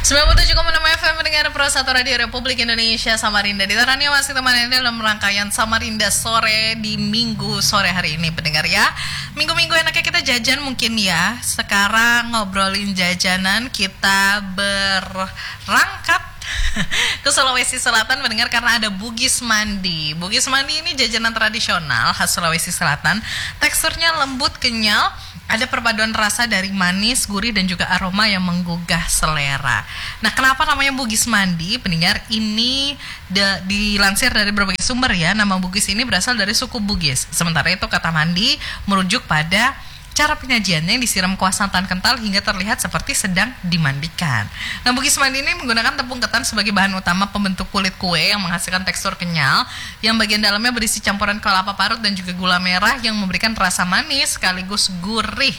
97,6 FM mendengar Pro 1 Radio Republik Indonesia Samarinda. Ditarannya masih teman-teman dalam rangkaian Samarinda Sore di Minggu sore hari ini, pendengar ya. Minggu-minggu enaknya kita jajan mungkin ya. Sekarang ngobrolin jajanan, kita berangkat ke Sulawesi Selatan mendengar karena ada Bugis Mandi. Bugis Mandi ini jajanan tradisional khas Sulawesi Selatan. Teksturnya lembut, kenyal, ada perpaduan rasa dari manis, gurih, dan juga aroma yang menggugah selera. Nah, kenapa namanya Bugis Mandi? Pendengar, ini dilansir dari berbagai sumber ya. Nama Bugis ini berasal dari suku Bugis. Sementara itu kata mandi merujuk pada cara penyajiannya yang disiram kuah santan kental hingga terlihat seperti sedang dimandikan. Nah, Bugis Mandi ini menggunakan tepung ketan sebagai bahan utama pembentuk kulit kue yang menghasilkan tekstur kenyal, yang bagian dalamnya berisi campuran kelapa parut dan juga gula merah yang memberikan rasa manis sekaligus gurih.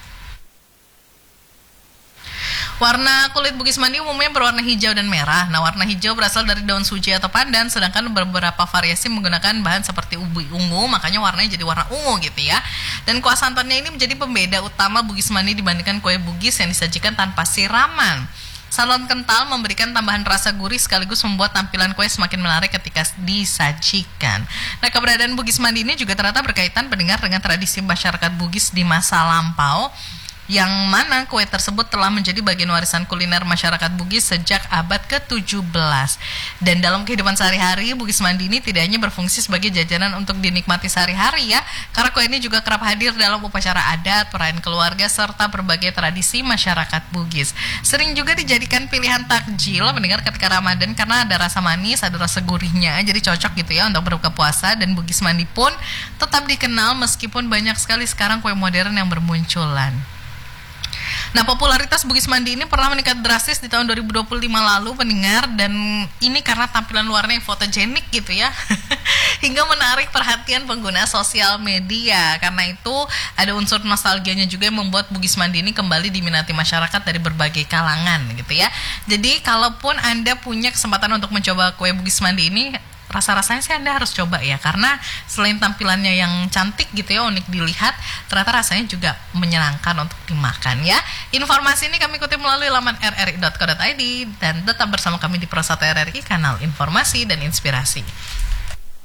Warna kulit Bugis Mandi umumnya berwarna hijau dan merah. Nah, warna hijau berasal dari daun suji atau pandan, sedangkan beberapa variasi menggunakan bahan seperti ubi ungu, makanya warnanya jadi warna ungu gitu ya. Dan kuah santannya ini menjadi pembeda utama Bugis Mandi dibandingkan kue Bugis yang disajikan tanpa siraman. Santan kental memberikan tambahan rasa gurih sekaligus membuat tampilan kue semakin menarik ketika disajikan. Nah, keberadaan Bugis Mandi ini juga ternyata berkaitan pendengar dengan tradisi masyarakat Bugis di masa lampau, yang mana kue tersebut telah menjadi bagian warisan kuliner masyarakat Bugis sejak abad ke-17. Dan dalam kehidupan sehari-hari, Bugis Mandi ini tidak hanya berfungsi sebagai jajanan untuk dinikmati sehari-hari ya, karena kue ini juga kerap hadir dalam upacara adat, perayaan keluarga, serta berbagai tradisi masyarakat Bugis. Sering juga dijadikan pilihan takjil mendengar ketika Ramadan karena ada rasa manis, ada rasa gurihnya, jadi cocok gitu ya untuk berbuka puasa. Dan Bugis Mandi pun tetap dikenal meskipun banyak sekali sekarang kue modern yang bermunculan. Nah, popularitas Bugis Mandi ini pernah meningkat drastis di tahun 2025 lalu, pendengar, dan ini karena tampilan luarnya yang fotogenik gitu ya, hingga menarik perhatian pengguna sosial media. Karena itu ada unsur nostalgianya juga yang membuat Bugis Mandi ini kembali diminati masyarakat dari berbagai kalangan gitu ya. Jadi kalaupun Anda punya kesempatan untuk mencoba kue Bugis Mandi ini, rasa-rasanya sih Anda harus coba ya, karena selain tampilannya yang cantik gitu ya, unik dilihat, ternyata rasanya juga menyenangkan untuk dimakan ya. Informasi ini kami kutip melalui laman rri.co.id dan tetap bersama kami di Pro 1 RRI, kanal informasi dan inspirasi.